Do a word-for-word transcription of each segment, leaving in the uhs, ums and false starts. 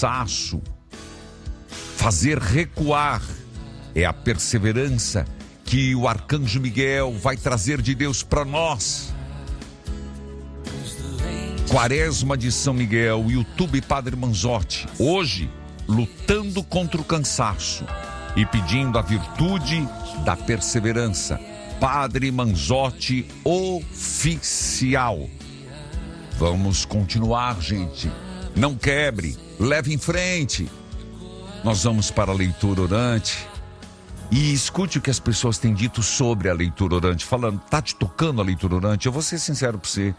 cansaço. Fazer recuar é a perseverança que o arcanjo Miguel vai trazer de Deus para nós. Quaresma de São Miguel, YouTube Padre Manzotti. Hoje, lutando contra o cansaço e pedindo a virtude da perseverança. Padre Manzotti Oficial. Vamos continuar, gente. Não quebre, leve em frente. Nós vamos para a leitura orante. E escute o que as pessoas têm dito sobre a leitura orante. Falando, tá te tocando a leitura orante? Eu vou ser sincero para você.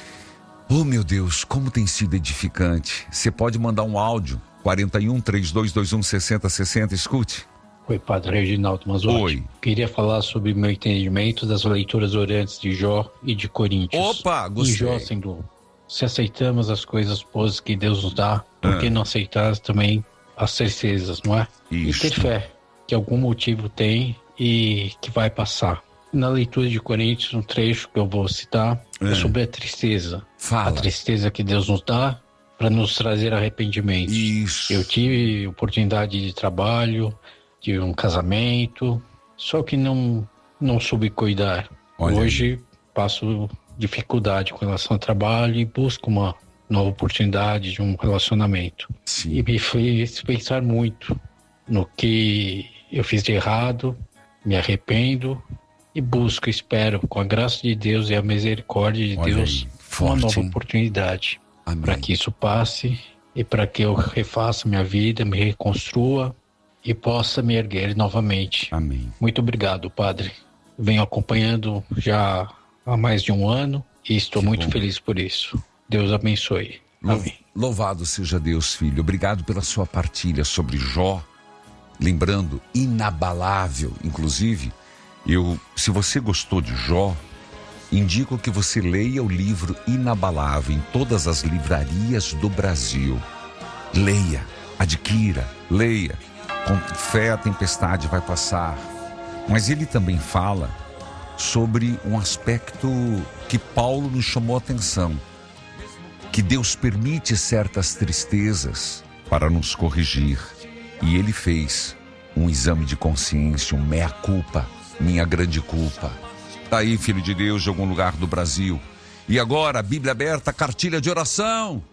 Oh, meu Deus, como tem sido edificante. Você pode mandar um áudio. quarenta e um, trinta e dois, vinte e um, sessenta, sessenta. Escute. Oi, Padre Reginaldo Manzotti. Oi. Queria falar sobre meu entendimento das leituras orantes de Jó e de Coríntios. Opa, gostei. E Jó sendo, se aceitamos as coisas boas que Deus nos dá, por que Ah. não aceitar também as tristezas, não é? Isso. E ter fé, que algum motivo tem e que vai passar. Na leitura de Coríntios, um trecho que eu vou citar é, é sobre a tristeza. Fala. A tristeza que Deus nos dá para nos trazer arrependimento. Isso. Eu tive oportunidade de trabalho, de um casamento, só que não, não soube cuidar. Olha Hoje aí. passo dificuldade com relação ao trabalho e busco uma nova oportunidade de um relacionamento. Sim. E me fez pensar muito no que eu fiz de errado, me arrependo e busco, espero, com a graça de Deus e a misericórdia de Olha Deus, aí. Forte, uma nova hein? oportunidade Amém. para que isso passe e para que eu refaça minha vida, me reconstrua e possa me erguer novamente. Amém. Muito obrigado, Padre. Venho acompanhando já há mais de um ano e estou Que muito bom. feliz por isso. Deus abençoe. Lou- Amém. Louvado seja Deus, filho. Obrigado pela sua partilha sobre Jó. Lembrando, inabalável. Inclusive, eu, se você gostou de Jó, indico que você leia o livro Inabalável em todas as livrarias do Brasil. Leia, adquira, leia. Com fé a tempestade vai passar. Mas ele também fala sobre um aspecto que Paulo nos chamou a atenção. Que Deus permite certas tristezas para nos corrigir. E ele fez um exame de consciência, um meia-culpa, minha grande culpa. Tá aí, filho de Deus, de algum lugar do Brasil. E agora, a Bíblia aberta, cartilha de oração.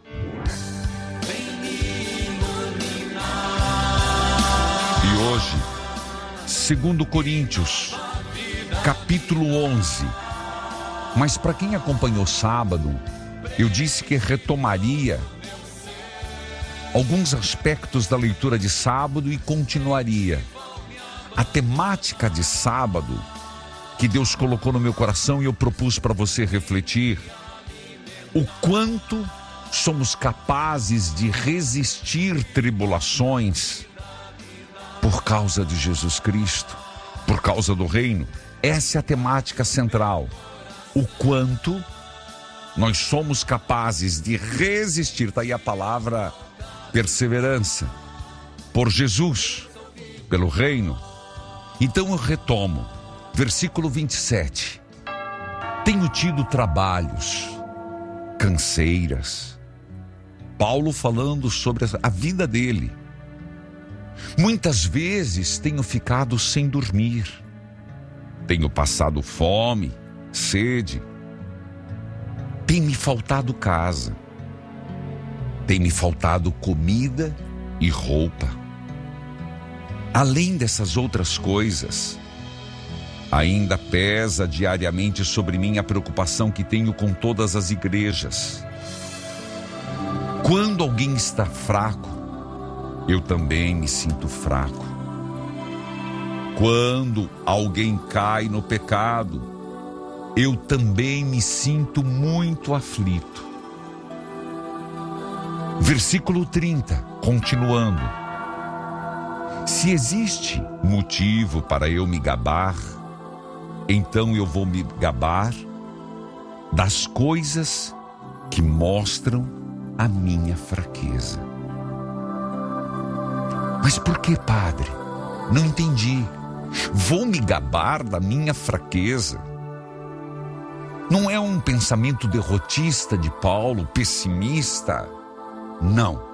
E hoje, segundo Coríntios, capítulo onze. Mas para quem acompanhou sábado, eu disse que retomaria alguns aspectos da leitura de sábado e continuaria. A temática de sábado que Deus colocou no meu coração e eu propus para você refletir: o quanto somos capazes de resistir tribulações por causa de Jesus Cristo, por causa do reino. Essa é a temática central. O quanto nós somos capazes de resistir, está aí a palavra perseverança, por Jesus, pelo reino. Então eu retomo, versículo vinte e sete. Tenho tido trabalhos, canseiras. Paulo falando sobre a vida dele. Muitas vezes tenho ficado sem dormir. Tenho passado fome, sede. Tem me faltado casa. Tem me faltado comida e roupa. Além dessas outras coisas, ainda pesa diariamente sobre mim a preocupação que tenho com todas as igrejas. Quando alguém está fraco, eu também me sinto fraco. Quando alguém cai no pecado, eu também me sinto muito aflito. Versículo trinta, continuando. Se existe motivo para eu me gabar, então eu vou me gabar das coisas que mostram a minha fraqueza. Mas por que, padre? Não entendi. Vou me gabar da minha fraqueza? Não é um pensamento derrotista de Paulo, pessimista? Não.